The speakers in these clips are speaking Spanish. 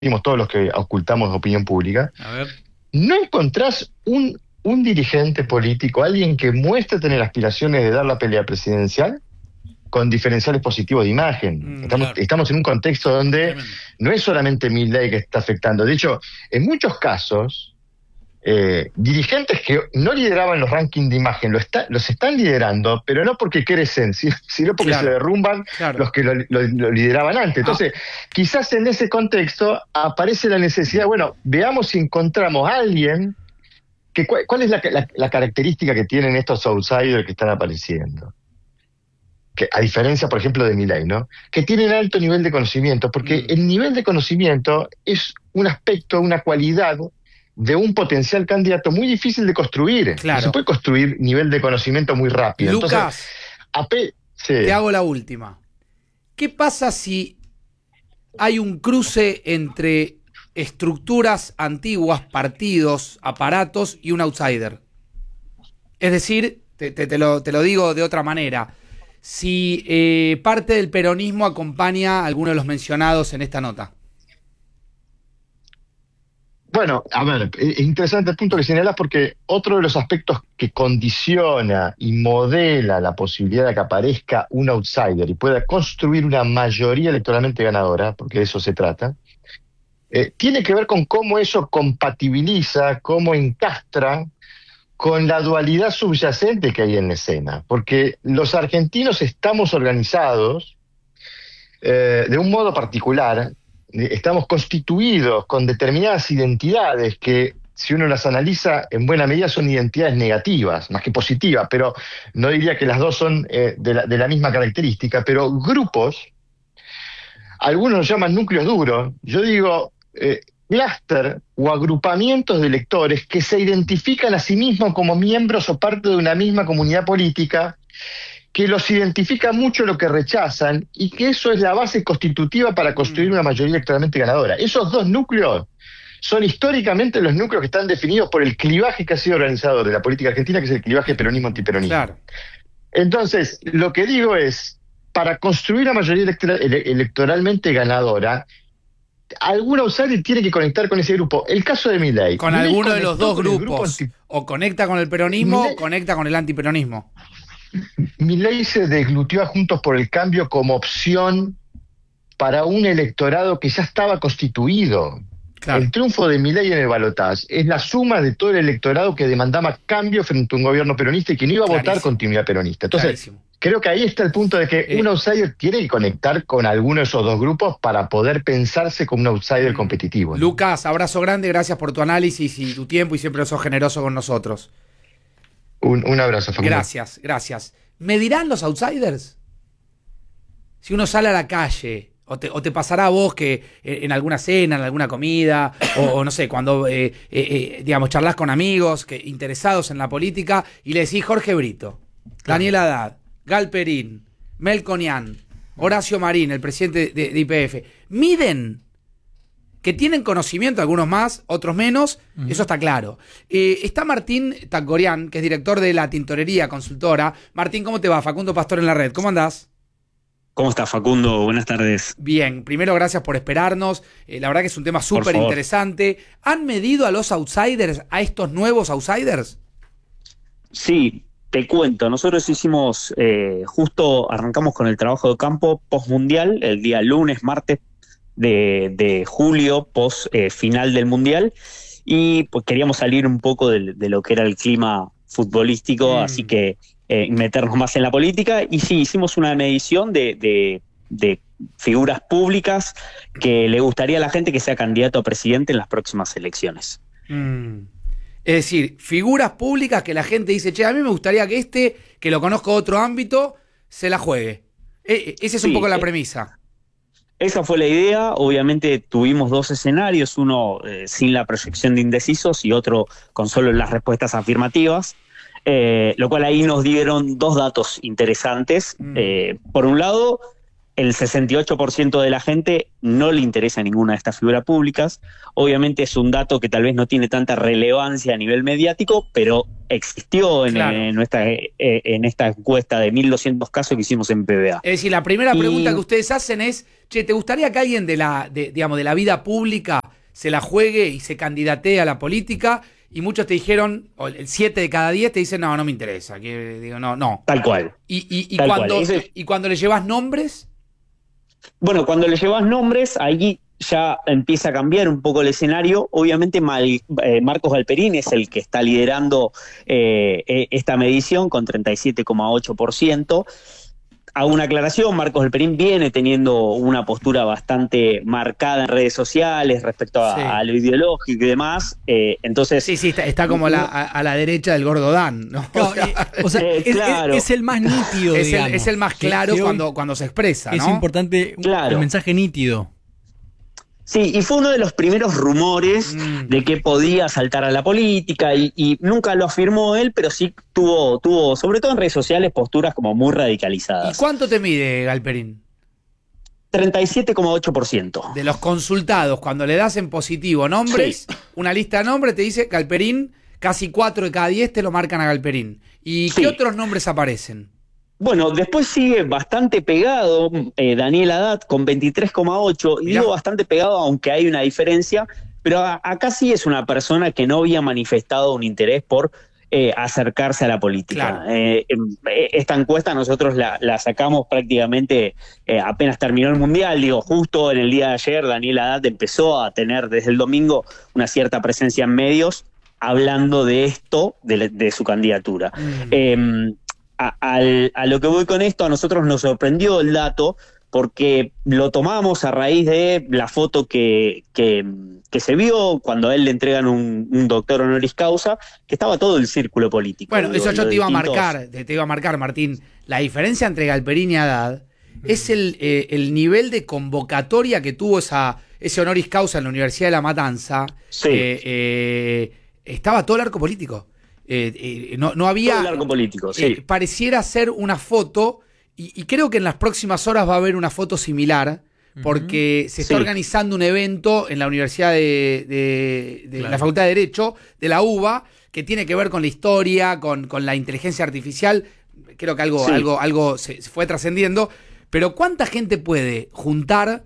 todos los que ocultamos opinión pública, A ver. no encontrás un dirigente político, alguien que muestre tener aspiraciones de dar la pelea presidencial con diferenciales positivos de imagen. Claro. Estamos en un contexto donde Tremendo. no es solamente Milei que está afectando. De hecho, en muchos casos, dirigentes que no lideraban los rankings de imagen los están liderando, pero no porque crecen, sino porque Claro. se derrumban Claro. los que lo lideraban antes. Entonces, quizás en ese contexto aparece la necesidad, bueno, veamos si encontramos a alguien que ¿cuál es la característica que tienen estos outsiders que están apareciendo? Que, a diferencia, por ejemplo, de Milei, ¿no? Que tienen alto nivel de conocimiento, porque el nivel de conocimiento es un aspecto, una cualidad de un potencial candidato muy difícil de construir. Claro. No se puede construir nivel de conocimiento muy rápido. Lucas, Entonces, sí. te hago la última. ¿Qué pasa si hay un cruce entre estructuras antiguas, partidos, aparatos y un outsider? Es decir, te lo digo de otra manera. Si parte del peronismo acompaña a alguno de los mencionados en esta nota. Bueno, a ver, es interesante el punto que señalas, porque otro de los aspectos que condiciona y modela la posibilidad de que aparezca un outsider y pueda construir una mayoría electoralmente ganadora, porque de eso se trata, tiene que ver con cómo eso compatibiliza, cómo encastra con la dualidad subyacente que hay en la escena. Porque los argentinos estamos organizados de un modo particular. Estamos constituidos con determinadas identidades que, si uno las analiza, en buena medida son identidades negativas, más que positivas, pero no diría que las dos son de la misma característica, pero grupos, algunos los llaman núcleos duros, yo digo clúster o agrupamientos de electores que se identifican a sí mismos como miembros o parte de una misma comunidad política, que los identifica mucho lo que rechazan y que eso es la base constitutiva para construir una mayoría electoralmente ganadora. Esos dos núcleos son históricamente los núcleos que están definidos por el clivaje que ha sido organizador de la política argentina, que es el clivaje peronismo-antiperonismo. Claro. Entonces, lo que digo es, para construir una mayoría electoralmente ganadora, algún outsider tiene que conectar con ese grupo. El caso de Milei. Con Milei alguno de los dos conectó con el grupos. grupo O conecta con el peronismo Milei- o conecta con el antiperonismo. Milei se deglutió a Juntos por el Cambio como opción para un electorado que ya estaba constituido. Claro. El triunfo de Milei en el balotaje es la suma de todo el electorado que demandaba cambio frente a un gobierno peronista y que no iba a votar Clarísimo. continuidad peronista. Entonces, Clarísimo. creo que ahí está el punto de que un outsider tiene que conectar con alguno de esos dos grupos para poder pensarse como un outsider competitivo, ¿no? Lucas, abrazo grande, gracias por tu análisis y tu tiempo y siempre sos generoso con nosotros. Un abrazo, Facundo. Gracias, gracias. ¿Me dirán los outsiders? Si uno sale a la calle, o te pasará a vos que en alguna cena, en alguna comida, o no sé, cuando digamos, charlas con amigos interesados en la política y le decís Jorge Brito, Daniel Haddad, Galperín, Melconian, Horacio Marín, el presidente de YPF, miden que tienen conocimiento, algunos más, otros menos, eso está claro. Está Martín Tacorián, que es director de La Tintorería, consultora. Martín, ¿cómo te va? Facundo Pastor en la red, ¿cómo andás? ¿Cómo estás, Facundo? Buenas tardes. Bien, primero gracias por esperarnos, la verdad que es un tema súper interesante. ¿Han medido a los outsiders, a estos nuevos outsiders? Sí, te cuento, nosotros hicimos, justo arrancamos con el trabajo de campo postmundial, el día lunes, martes de julio, post final del Mundial, y pues queríamos salir un poco de lo que era el clima futbolístico, así que meternos más en la política, y sí, hicimos una medición de figuras públicas que le gustaría a la gente que sea candidato a presidente en las próximas elecciones. Es decir, figuras públicas que la gente dice, che, a mí me gustaría que lo conozco de otro ámbito, se la juegue. Esa es un poco la premisa. Esa fue la idea. Obviamente tuvimos dos escenarios, uno sin la proyección de indecisos y otro con solo las respuestas afirmativas, lo cual ahí nos dieron dos datos interesantes. Por un lado, el 68% de la gente no le interesa ninguna de estas figuras públicas. Obviamente es un dato que tal vez no tiene tanta relevancia a nivel mediático, pero existió en esta encuesta de 1.200 casos que hicimos en PBA. Es decir, la primera pregunta que ustedes hacen es, che, ¿te gustaría que alguien de la vida pública se la juegue y se candidatee a la política? Y muchos te dijeron, o el 7 de cada 10 te dicen, no me interesa. Que, digo, no. Tal cual. ¿Y Tal cuando le llevas nombres? Bueno, cuando le llevas nombres, ahí ya empieza a cambiar un poco el escenario. Obviamente Marcos Galperín es el que está liderando esta medición con 37,8%. Hago una aclaración, Marcos Galperín viene teniendo una postura bastante marcada en redes sociales respecto a lo ideológico y demás. Entonces Sí, está como a la derecha del gordo Dan, ¿no? Claro. Es el más nítido, es el más claro cuando se expresa, ¿no? Es importante el mensaje nítido. Sí, y fue uno de los primeros rumores de que podía saltar a la política y nunca lo afirmó él, pero sí tuvo, sobre todo en redes sociales, posturas como muy radicalizadas. ¿Y cuánto te mide Galperín? 37,8%. De los consultados, cuando le das en positivo nombres, una lista de nombres te dice Galperín, casi 4 de cada 10 te lo marcan a Galperín. ¿Y qué otros nombres aparecen? Bueno, después sigue bastante pegado Daniel Haddad con 23,8%, y digo bastante pegado aunque hay una diferencia, pero acá sí es una persona que no había manifestado un interés por acercarse a la política. Claro. Esta encuesta nosotros la sacamos prácticamente apenas terminó el Mundial, justo en el día de ayer Daniel Haddad empezó a tener desde el domingo una cierta presencia en medios hablando de esto, de su candidatura. A lo que voy con esto, a nosotros nos sorprendió el dato porque lo tomamos a raíz de la foto que se vio cuando a él le entregan un doctor honoris causa, que estaba todo el círculo político. Bueno, eso yo te iba a marcar, Martín. La diferencia entre Galperín y Haddad es el nivel de convocatoria que tuvo ese honoris causa en la Universidad de La Matanza. Sí. Estaba todo el arco político. No había. Todo el arco político, sí. Pareciera ser una foto, y creo que en las próximas horas va a haber una foto similar, porque se está organizando un evento en la Universidad de la Facultad de Derecho, de la UBA, que tiene que ver con la historia, con la inteligencia artificial. Creo que algo se fue trascendiendo. Pero ¿cuánta gente puede juntar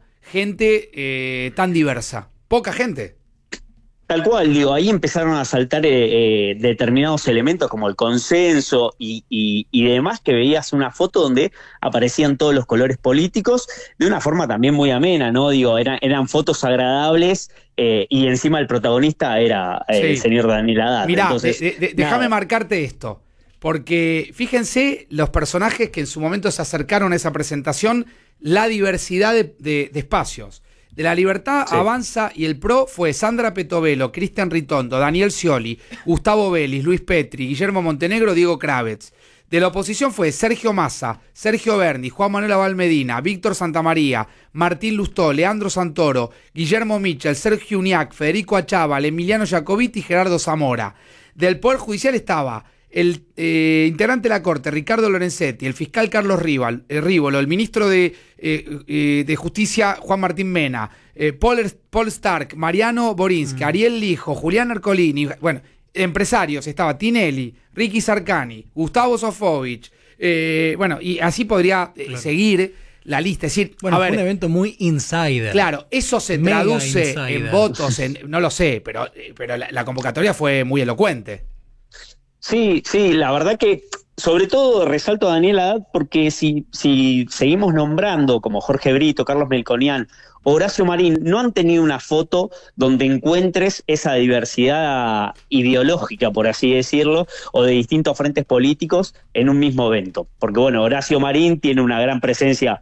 gente tan diversa? Poca gente. Tal cual, ahí empezaron a saltar determinados elementos como el consenso y demás, que veías una foto donde aparecían todos los colores políticos de una forma también muy amena, ¿no? eran fotos agradables y encima el protagonista era el señor Daniel Haddad. Mirá, déjame marcarte esto, porque fíjense los personajes que en su momento se acercaron a esa presentación, la diversidad de espacios. De La Libertad, Avanza y el PRO fue Sandra Petovelo, Cristian Ritondo, Daniel Scioli, Gustavo Vélez, Luis Petri, Guillermo Montenegro, Diego Kravetz. De la oposición fue Sergio Massa, Sergio Berni, Juan Manuel Abal Medina, Víctor Santamaría, Martín Lustó, Leandro Santoro, Guillermo Michel, Sergio Uñac, Federico Achával, Emiliano Jacobiti y Gerardo Zamora. Del Poder Judicial estaba el integrante de la Corte, Ricardo Lorenzetti, el fiscal Carlos Rívolo, el ministro de Justicia, Juan Martín Mena, Paul Stark, Mariano Borinsky, Ariel Lijo, Julián Ercolini, bueno, empresarios, estaba Tinelli, Ricky Sarcani, Gustavo Sofovich, y así podría seguir la lista. Es decir, fue un evento muy insider. Claro, eso se traduce en votos, no lo sé, pero la convocatoria fue muy elocuente. Sí, la verdad que sobre todo resalto a Daniel Haddad porque si seguimos nombrando como Jorge Brito, Carlos Melconian, Horacio Marín, no han tenido una foto donde encuentres esa diversidad ideológica, por así decirlo, o de distintos frentes políticos en un mismo evento. Porque Horacio Marín tiene una gran presencia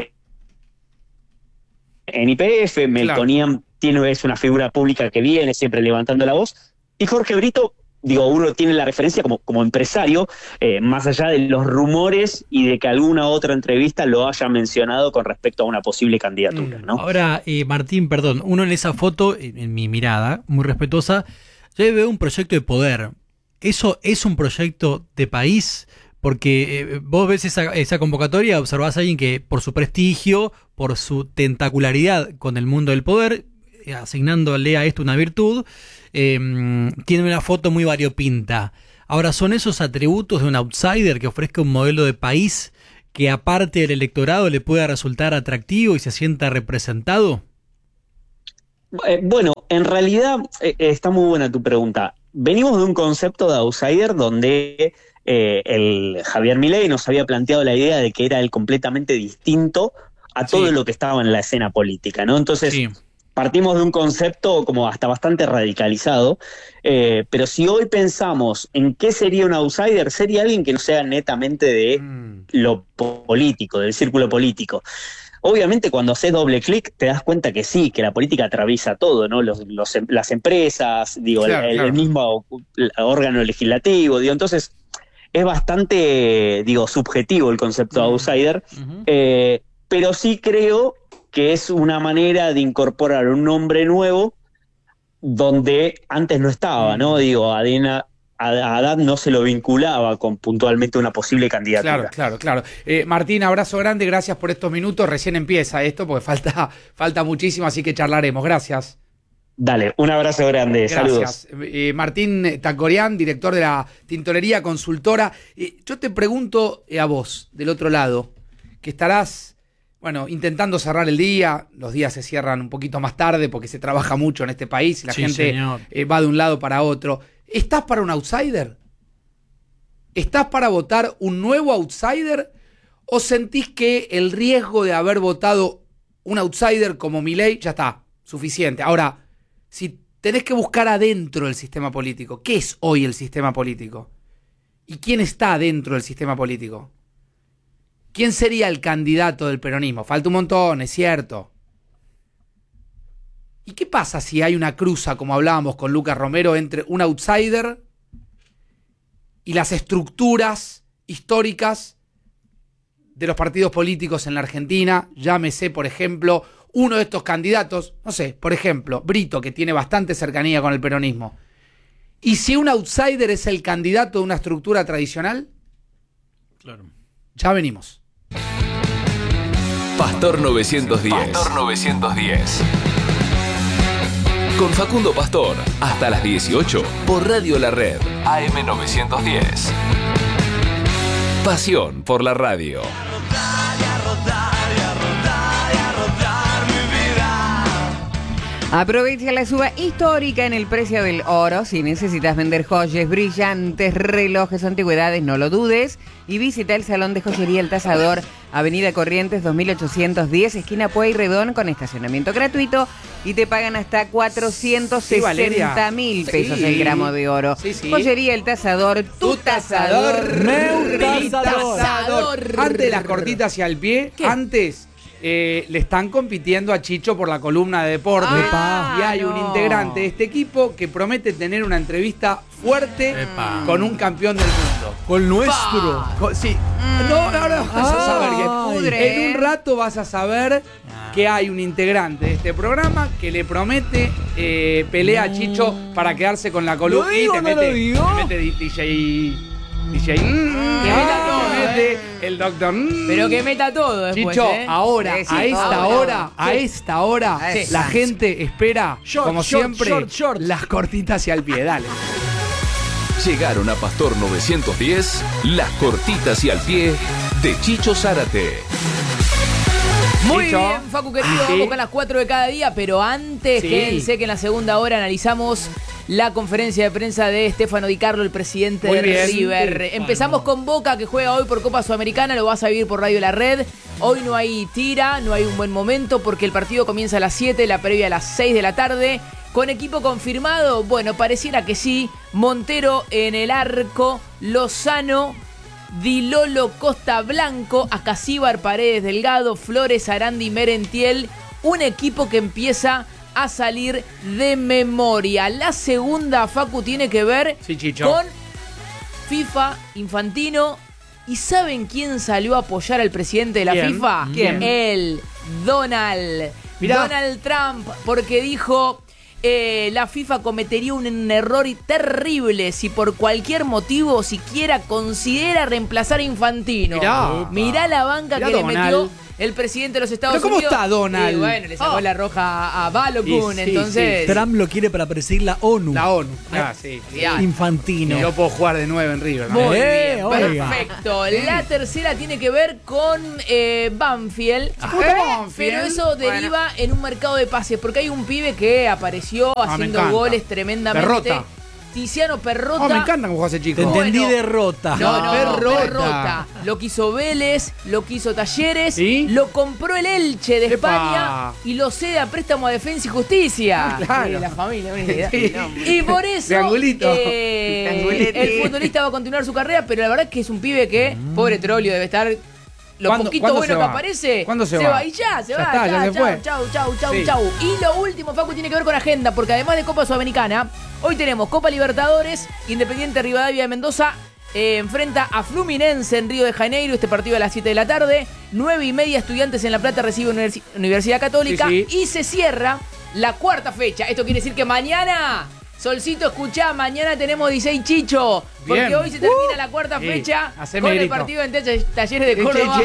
en YPF, Melconian es una figura pública que viene siempre levantando la voz, y Jorge Brito, uno tiene la referencia como empresario, más allá de los rumores y de que alguna otra entrevista lo haya mencionado con respecto a una posible candidatura, ¿no? Ahora, Martín, perdón, uno en esa foto, en mi mirada, muy respetuosa, yo veo un proyecto de poder. ¿Eso es un proyecto de país? Porque vos ves esa convocatoria, observás a alguien que por su prestigio, por su tentacularidad con el mundo del poder, asignándole a esto una virtud, tiene una foto muy variopinta. Ahora, ¿son esos atributos de un outsider que ofrezca un modelo de país que aparte del electorado le pueda resultar atractivo y se sienta representado? Bueno, en realidad está muy buena tu pregunta. Venimos de un concepto de outsider donde el Javier Milei nos había planteado la idea de que era él completamente distinto a todo lo que estaba en la escena política, ¿no? Entonces, partimos de un concepto como hasta bastante radicalizado, pero si hoy pensamos en qué sería un outsider, sería alguien que no sea netamente de lo político, del círculo político. Obviamente cuando haces doble clic te das cuenta que sí, que la política atraviesa todo, ¿no? Las empresas, digo, claro, el mismo órgano legislativo, digo, entonces es bastante, digo, subjetivo el concepto de outsider, pero sí creo que es una manera de incorporar un nombre nuevo donde antes no estaba, ¿no? Digo, a Haddad no se lo vinculaba con puntualmente una posible candidatura. Claro. Martín, abrazo grande, gracias por estos minutos. Recién empieza esto porque falta muchísimo, así que charlaremos. Gracias. Dale, un abrazo grande, gracias. Saludos. Martín Tacorián, director de la Tintorería Consultora. Yo te pregunto a vos, del otro lado, que estarás, bueno, intentando cerrar el día. Los días se cierran un poquito más tarde porque se trabaja mucho en este país y la gente va de un lado para otro. ¿Estás para un outsider? ¿Estás para votar un nuevo outsider? ¿O sentís que el riesgo de haber votado un outsider como Milei ya está, suficiente? Ahora, si tenés que buscar adentro el sistema político, ¿qué es hoy el sistema político? ¿Y quién está dentro del sistema político? ¿Quién sería el candidato del peronismo? Falta un montón, es cierto. ¿Y qué pasa si hay una cruza, como hablábamos con Lucas Romero, entre un outsider y las estructuras históricas de los partidos políticos en la Argentina? Llámese, por ejemplo, uno de estos candidatos, no sé, por ejemplo, Brito, que tiene bastante cercanía con el peronismo. ¿Y si un outsider es el candidato de una estructura tradicional? Claro. Ya venimos. Pastor 910. Pastor 910. Con Facundo Pastor, hasta las 18, por Radio La Red, AM 910. Pasión por la radio. Aprovecha la suba histórica en el precio del oro. Si necesitas vender joyas, brillantes, relojes, antigüedades, no lo dudes. Y visita el Salón de Joyería El Tasador, Avenida Corrientes 2810, esquina Pueyrredón, con estacionamiento gratuito. Y te pagan hasta 460.000 pesos el gramo de oro. Sí. Joyería El Tasador, tu tasador. Mi tasador. Antes de las cortitas y al pie, antes... le están compitiendo a Chicho por la columna de deporte. Y hay un integrante de este equipo que promete tener una entrevista fuerte con un campeón del mundo. Con nuestro. Sí. No, vas a saber. En un rato vas a saber que hay un integrante de este programa que le promete pelea a Chicho para quedarse con la columna. ¿Lo mete digo? DJ, el doctor. Pero que meta todo después, Chicho, ahora, Sí, a esta hora, la gente espera, como siempre, las cortitas y al pie. Dale. Llegaron a Pastor 910, las cortitas y al pie de Chicho Zárate. Muy Chicho. bien, Facu querido, vamos con las 4 de cada día, pero antes, quédense que en la segunda hora analizamos la conferencia de prensa de Stefano Di Carlo, el presidente de River. Empezamos con Boca, que juega hoy por Copa Sudamericana, lo vas a vivir por Radio La Red. Hoy no hay tira, no hay un buen momento porque el partido comienza a las 7, la previa a las 6 de la tarde. ¿Con equipo confirmado? Bueno, pareciera que sí. Montero en el arco, Lozano, Di Lolo, Costa Blanco, Acasíbar, Paredes, Delgado, Flores, Arandi, Merentiel. Un equipo que empieza a salir de memoria. La segunda, Facu, tiene que ver con FIFA, Infantino. ¿Y saben quién salió a apoyar al presidente de la FIFA? ¿Quién? El Donald Trump, porque dijo: la FIFA cometería un error terrible si por cualquier motivo siquiera considera reemplazar a Infantino. Mirá la banca que le metió el presidente de los Estados Unidos. ¿Pero cómo está Donald? Bueno, le sacó la roja a Balokun, entonces... Trump lo quiere para presidir la ONU. La ONU, sí. Infantino. Yo puedo jugar de 9 en River. Muy bien, perfecto. La tercera tiene que ver con Banfield. Pero eso deriva en un mercado de pases, porque hay un pibe que apareció haciendo goles tremendamente. Perrota. Tiziano Perrota. Me encanta cómo juega ese chico. Te entendí derrota. No, Perrota. Lo quiso Vélez, lo quiso Talleres, lo compró el Elche de España y lo cede a préstamo a Defensa y Justicia. Claro. La familia unida. Y por eso el futbolista va a continuar su carrera, pero la verdad es que es un pibe que, pobre Trolio, debe estar... Lo poquito bueno que aparece, ¿cuándo se va? Y ya se va. Ya se fue. Chau. Y lo último, Facu, tiene que ver con agenda, porque además de Copa Sudamericana, hoy tenemos Copa Libertadores, Independiente Rivadavia de Mendoza enfrenta a Fluminense en Río de Janeiro, este partido a las 7 de la tarde, 9:30 Estudiantes en La Plata recibe Universidad Católica y se cierra la cuarta fecha. Esto quiere decir que mañana... Solcito, escuchá, mañana tenemos 16 Chicho, porque hoy se termina la cuarta fecha con el partido en Talleres de Córdoba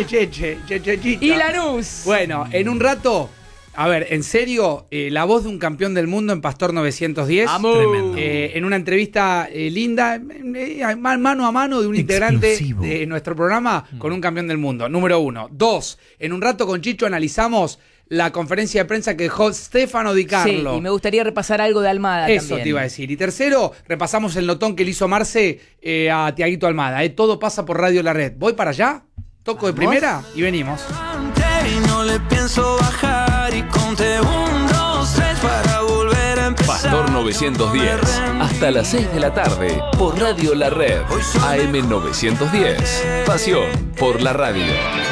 y Lanús. Bueno, en un rato, a ver, en serio, la voz de un campeón del mundo en Pastor 910. Tremendo. En una entrevista linda, mano a mano de un integrante de nuestro programa con un campeón del mundo, número 1. 2, en un rato con Chicho analizamos la conferencia de prensa que dejó Stefano Di Carlo. Sí, y me gustaría repasar algo de Almada Eso también. te iba a decir. Y tercero, repasamos el notón que le hizo Marce a Tiaguito Almada. Todo pasa por Radio La Red. Voy para allá, toco de primera y venimos. Y no le pienso bajar y conté 1, 2, 3 para volver a empezar. Pastor 910, hasta las 6 de la tarde, por Radio La Red, AM 910. Pasión por la radio.